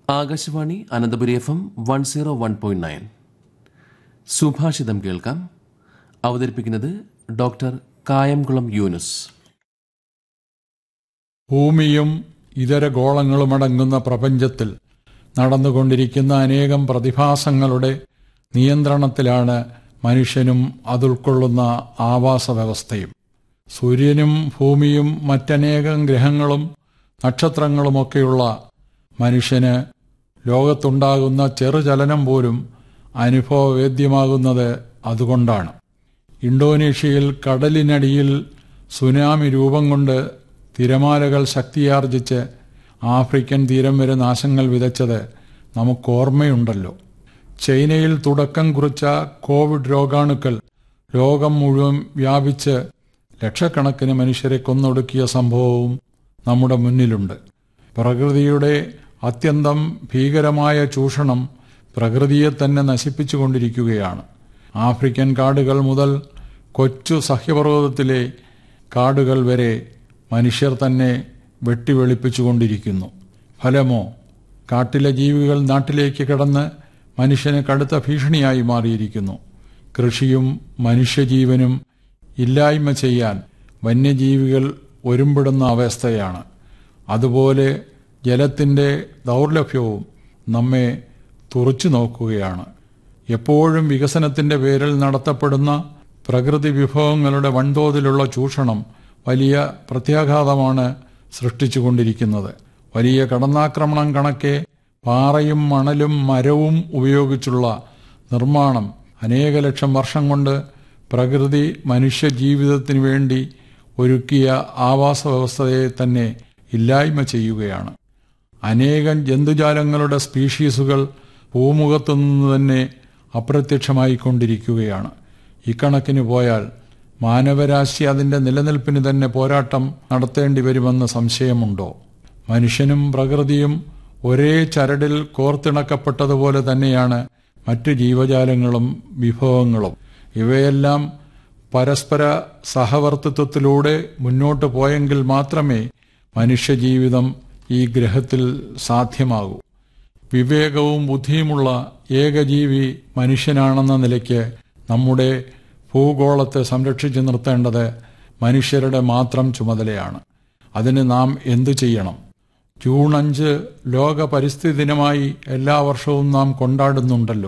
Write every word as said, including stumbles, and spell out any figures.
Akashvani Ananthapuri F M one zero one point nine. സുഭാഷിതം കേൾക്കാം. അവതരിപ്പിക്കുന്നത് doctor Kayamkulam Yunus. ഭൂമിയും ഇതര ഗോളങ്ങളുമടങ്ങുന്ന പ്രപഞ്ചത്തിൽ നടന്നുകൊണ്ടിരിക്കുന്ന അനേകം പ്രതിഭാസങ്ങളുടെ നിയന്ത്രണത്തിലാണ് മനുഷ്യനും അതുൾക്കൊള്ളുന്ന ആവാസ വ്യവസ്ഥയും. സൂര്യനും ഭൂമിയും മറ്റനേകം ഗ്രഹങ്ങളും നക്ഷത്രങ്ങളുമൊക്കെയുള്ള മനുഷ്യന് ലോകത്തുണ്ടാകുന്ന ചെറുചലനം പോലും അനുഭവവേദ്യമാകുന്നത് അതുകൊണ്ടാണ്. ഇന്തോനേഷ്യയിൽ കടലിനടിയിൽ സുനാമി രൂപം കൊണ്ട് തിരമാലകൾ ശക്തിയാർജിച്ച് ആഫ്രിക്കൻ തീരം വരെ നാശങ്ങൾ വിതച്ചത് നമുക്കോർമ്മയുണ്ടല്ലോ. ചൈനയിൽ തുടക്കം കുറിച്ച കോവിഡ് രോഗാണുക്കൾ ലോകം മുഴുവൻ വ്യാപിച്ച് ലക്ഷക്കണക്കിന് മനുഷ്യരെ കൊന്നൊടുക്കിയ സംഭവവും നമ്മുടെ മുന്നിലുണ്ട്. പ്രകൃതിയുടെ അത്യന്തം ഭീകരമായ ചൂഷണം പ്രകൃതിയെ തന്നെ നശിപ്പിച്ചുകൊണ്ടിരിക്കുകയാണ്. ആഫ്രിക്കൻ കാടുകൾ മുതൽ കൊച്ചു സഹ്യപർവ്വതത്തിലെ കാടുകൾ വരെ മനുഷ്യർ തന്നെ വെട്ടിവെളിപ്പിച്ചുകൊണ്ടിരിക്കുന്നു. ഫലമോ, കാട്ടിലെ ജീവികൾ നാട്ടിലേക്ക് കടന്ന് മനുഷ്യന് കടുത്ത ഭീഷണിയായി മാറിയിരിക്കുന്നു. കൃഷിയും മനുഷ്യജീവനും ഇല്ലായ്മ ചെയ്യാൻ വന്യജീവികൾ ഒരുമ്പിടുന്ന അവസ്ഥയാണ്. അതുപോലെ ജലത്തിൻ്റെ ദൗർലഭ്യവും നമ്മെ തുറച്ചു നോക്കുകയാണ്. എപ്പോഴും വികസനത്തിൻ്റെ പേരിൽ നടത്തപ്പെടുന്ന പ്രകൃതി വിഭവങ്ങളുടെ വൻതോതിലുള്ള ചൂഷണം വലിയ പ്രത്യാഘാതമാണ് സൃഷ്ടിച്ചുകൊണ്ടിരിക്കുന്നത്. വലിയ കടന്നാക്രമണം കണക്കെ പാറയും മണലും മരവും ഉപയോഗിച്ചുള്ള നിർമ്മാണം അനേക ലക്ഷം വർഷം കൊണ്ട് പ്രകൃതി മനുഷ്യജീവിതത്തിനു വേണ്ടി ഒരുക്കിയ ആവാസ വ്യവസ്ഥയെ തന്നെ ഇല്ലായ്മ ചെയ്യുകയാണ്. അനേകം ജന്തുജാലങ്ങളുടെ സ്പീഷീസുകൾ ഭൂമുഖത്തുനിന്ന് തന്നെ അപ്രത്യക്ഷമായിക്കൊണ്ടിരിക്കുകയാണ്. ഇക്കണക്കിന് പോയാൽ മാനവരാശി അതിൻ്റെ നിലനിൽപ്പിന് തന്നെ പോരാട്ടം നടത്തേണ്ടി വരുമെന്ന് സംശയമുണ്ടോ? മനുഷ്യനും പ്രകൃതിയും ഒരേ ചരടിൽ കോർത്തിണക്കപ്പെട്ടതുപോലെ തന്നെയാണ് മറ്റു ജീവജാലങ്ങളും വിഭവങ്ങളും. ഇവയെല്ലാം പരസ്പര സഹവർത്തിത്വത്തിലൂടെ മുന്നോട്ട് പോയെങ്കിൽ മാത്രമേ മനുഷ്യജീവിതം ഈ ഗ്രഹത്തിൽ സാധ്യമാകൂ. വിവേകവും ബുദ്ധിയുമുള്ള ഏകജീവി മനുഷ്യനാണെന്ന നിലയ്ക്ക് നമ്മുടെ ഭൂഗോളത്തെ സംരക്ഷിച്ചു നിർത്തേണ്ടത് മനുഷ്യരുടെ മാത്രം ചുമതലയാണ്. അതിന് നാം എന്തു ചെയ്യണം? ജൂൺ അഞ്ച് ലോക പരിസ്ഥിതി ദിനമായി എല്ലാ വർഷവും നാം കൊണ്ടാടുന്നുണ്ടല്ലോ.